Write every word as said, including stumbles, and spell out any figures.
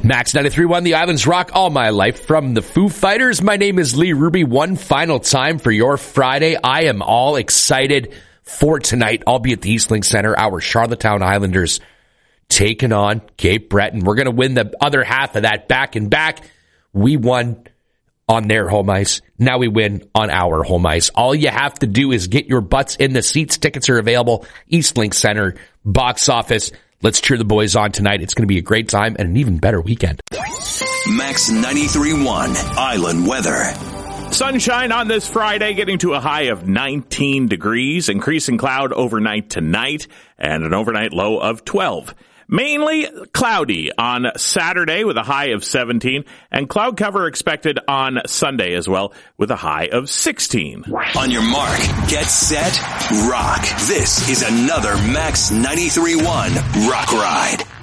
Max ninety-three point one, the Islands rock all my life from the Foo Fighters. My name is Lee Ruby. One final time for your Friday. I am all excited for tonight. I'll be at the Eastlink Center. Our Charlottetown Islanders taking on Cape Breton. We're going to win the other half of that back and back. We won on their home ice. Now we win on our home ice. All you have to do is get your butts in the seats. Tickets are available. Eastlink Center, box office. Let's cheer the boys on tonight. It's going to be a great time and an even better weekend. Max ninety-three point one Island weather. Sunshine on this Friday, getting to a high of nineteen degrees, increasing cloud overnight tonight, and an overnight low of twelve. Mainly cloudy on Saturday with a high of seventeen, and cloud cover expected on Sunday as well with a high of sixteen. On your mark, get set, rock. This is another Max ninety-three point one Rock Ride.